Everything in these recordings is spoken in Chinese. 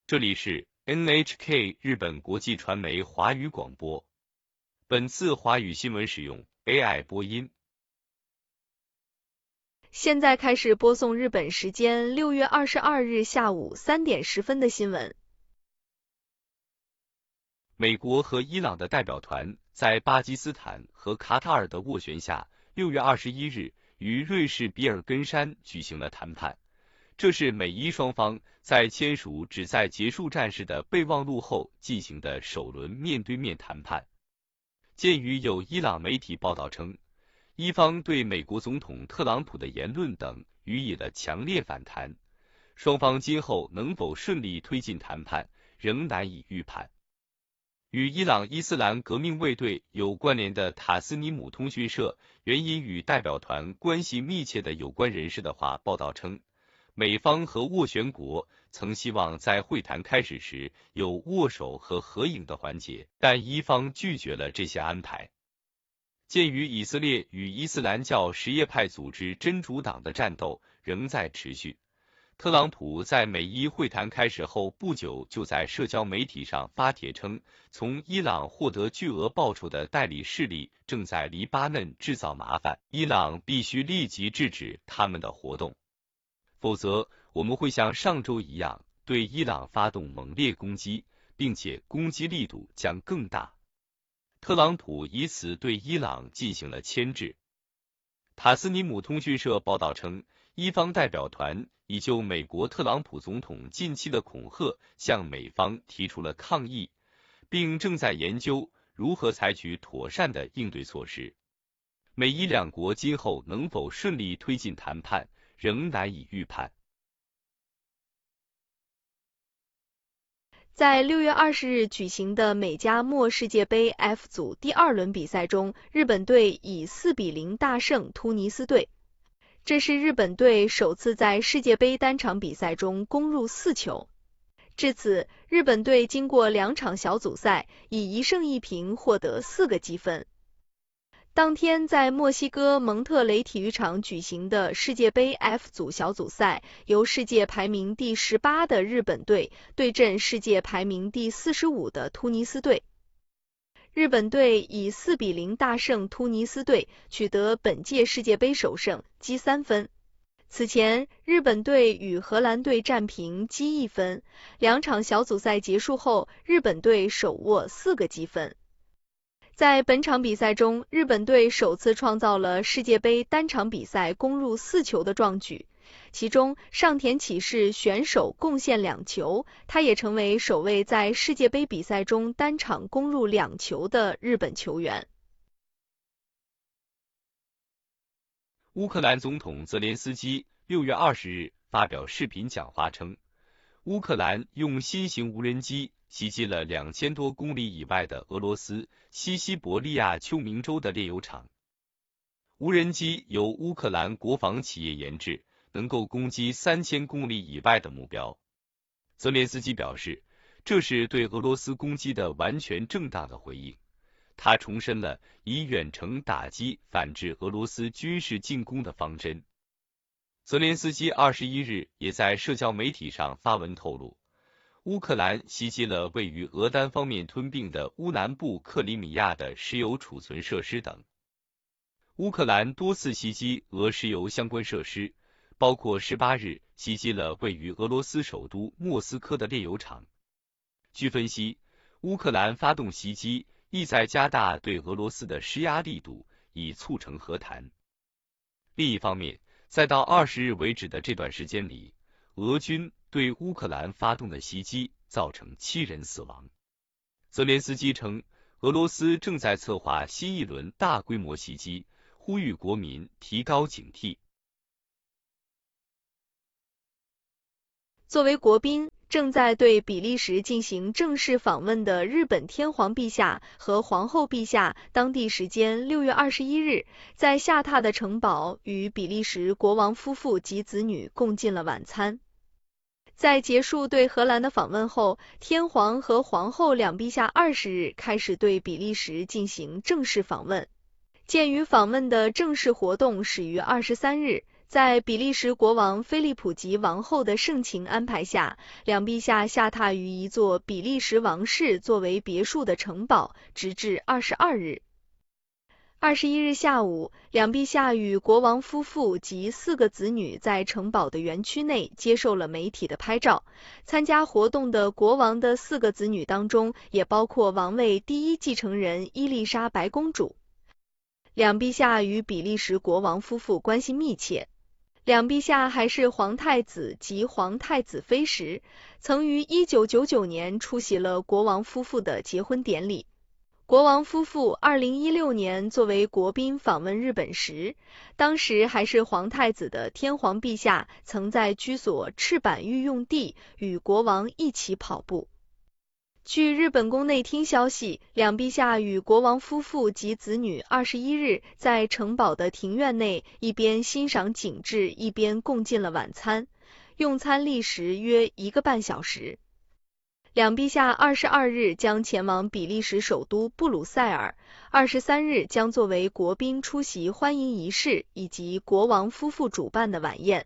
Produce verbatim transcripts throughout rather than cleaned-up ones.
这里是 N H K 日本国际传媒华语广播。本次华语新闻使用 A I 播音。 现在开始播送日本时间六月二十二日下午三点十分的新闻。 美国和伊朗的代表团在巴基斯坦和卡塔尔的斡旋下，六月二十一日于瑞士比尔根山举行了谈判。这是美伊双方在签署旨在结束战事的备忘录后进行的首轮面对面谈判。鉴于有伊朗媒体报道称，伊方对美国总统特朗普的言论等予以了强烈反弹，双方今后能否顺利推进谈判仍难以预判。与伊朗伊斯兰革命卫队有关联的塔斯尼姆通讯社援引与代表团关系密切的有关人士的话报道称，美方和斡旋国曾希望在会谈开始时有握手和合影的环节，但伊方拒绝了这些安排。鉴于以色列与伊斯兰教什叶派组织真主党的战斗仍在持续，特朗普在美伊会谈开始后不久就在社交媒体上发帖称，从伊朗获得巨额报酬的代理势力正在黎巴嫩制造麻烦，伊朗必须立即制止他们的活动。否则，我们会像上周一样对伊朗发动猛烈攻击，并且攻击力度将更大。特朗普以此对伊朗进行了牵制。塔斯尼姆通讯社报道称，伊方代表团已就美国特朗普总统近期的恐吓向美方提出了抗议，并正在研究如何采取妥善的应对措施。美伊两国今后能否顺利推进谈判仍难以预判。 在六月二十日举行的美加墨世界杯 F 组第二轮比赛中，日本队以四比零大胜突尼斯队。这是日本队首次在世界杯单场比赛中攻入四球。至此，日本队经过两场小组赛，以一胜一平获得四个积分。当天在墨西哥蒙特雷体育场举行的世界杯 F 组小组赛，由世界排名第十八的日本队对阵世界排名第四十五的突尼斯队。日本队以四比零大胜突尼斯队，取得本届世界杯首胜，积三分。此前，日本队与荷兰队战平，积一分。两场小组赛结束后，日本队手握四个积分。在本场比赛中，日本队首次创造了世界杯单场比赛攻入四球的壮举，其中上田启士选手贡献两球，他也成为首位在世界杯比赛中单场攻入两球的日本球员。 乌克兰总统泽连斯基六月二十日发表视频讲话称，乌克兰用新型无人机袭击了两千多公里以外的俄罗斯西西伯利亚丘明州的炼油厂。无人机由乌克兰国防企业研制，能够攻击三千公里以外的目标。泽连斯基表示，这是对俄罗斯攻击的完全正当的回应。他重申了以远程打击反制俄罗斯军事进攻的方针。泽连斯基二十一日也在社交媒体上发文透露，乌克兰袭击了位于俄单方面吞并的乌南部克里米亚的石油储存设施等。乌克兰多次袭击俄石油相关设施，包括十八日袭击了位于俄罗斯首都莫斯科的炼油厂。据分析，乌克兰发动袭击意在加大对俄罗斯的施压力度，以促成和谈。另一方面，再到二十日为止的这段时间里，俄军对乌克兰发动的袭击造成七人死亡。泽连斯基称，俄罗斯正在策划新一轮大规模袭击，呼吁国民提高警惕。 作为国宾，正在对比利时进行正式访问的日本天皇陛下和皇后陛下，当地时间六月二十一日，在下榻的城堡与比利时国王夫妇及子女共进了晚餐。在结束对荷兰的访问后，天皇和皇后两陛下二十日开始对比利时进行正式访问。鉴于访问的正式活动始于二十三日， 在比利时国王菲利普及王后的盛情安排下，两陛下下榻于一座比利时王室作为别墅的城堡，直至二十二日。二十一日下午，两陛下与国王夫妇及四个子女在城堡的园区内接受了媒体的拍照。参加活动的国王的四个子女当中，也包括王位第一继承人伊丽莎白公主。两陛下与比利时国王夫妇关系密切。两陛下还是皇太子及皇太子妃时，曾于一九九九年出席了国王夫妇的结婚典礼。国王夫妇二零一六年作为国宾访问日本时，当时还是皇太子的天皇陛下曾在居所赤坂御用地与国王一起跑步。据日本宫内厅消息，两陛下与国王夫妇及子女二十一日在城堡的庭院内一边欣赏景致，一边共进了晚餐，用餐历时约一个半小时。两陛下二十二日将前往比利时首都布鲁塞尔，二十三日将作为国宾出席欢迎仪式以及国王夫妇主办的晚宴。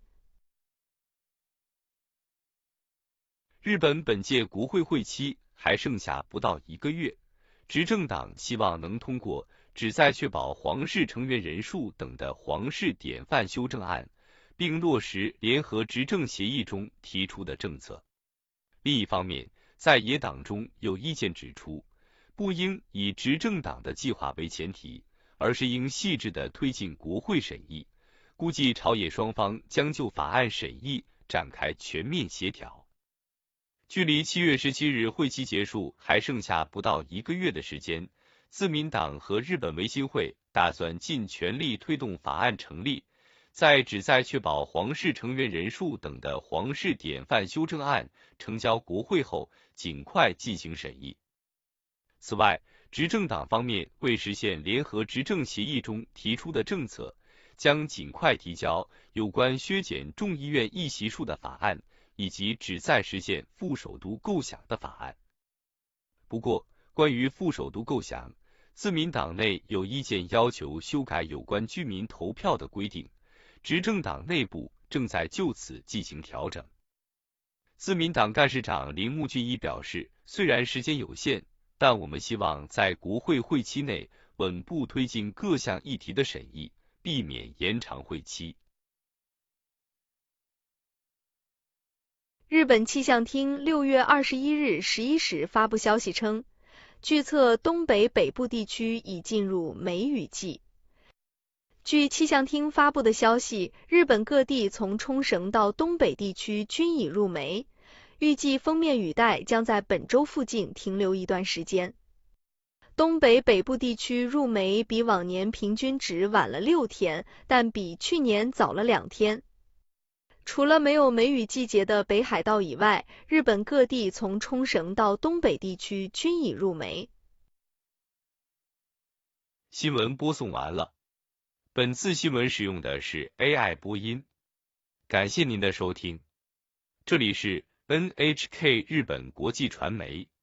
日本本届国会会期还剩下不到一个月，执政党希望能通过旨在确保皇室成员人数等的皇室典范修正案，并落实联合执政协议中提出的政策。另一方面，在野党中有意见指出，不应以执政党的计划为前提，而是应细致地推进国会审议，估计朝野双方将就法案审议展开全面协调。距离七月十七日会期结束还剩下不到一个月的时间，自民党和日本维新会打算尽全力推动法案成立，在旨在确保皇室成员人数等的皇室典范修正案呈交国会后，尽快进行审议。此外，执政党方面为实现联合执政协议中提出的政策，将尽快提交有关削减众议院议席数的法案，以及旨在实现副首都构想的法案。不过，关于副首都构想，自民党内有意见要求修改有关居民投票的规定，执政党内部正在就此进行调整。自民党干事长铃木俊一表示，虽然时间有限，但我们希望在国会会期内稳步推进各项议题的审议，避免延长会期。 日本气象厅六月二十一日十一时发布消息称，据测东北北部地区已进入梅雨季。据气象厅发布的消息，日本各地从冲绳到东北地区均已入梅，预计锋面雨带将在本周附近停留一段时间。东北北部地区入梅比往年平均值晚了六天，但比去年早了两天。除了没有梅雨季节的北海道以外，日本各地从冲绳到东北地区均已入梅。 新闻播送完了。本次新闻使用的是 A I 播音，感谢您的收听。这里是 N H K 日本国际传媒。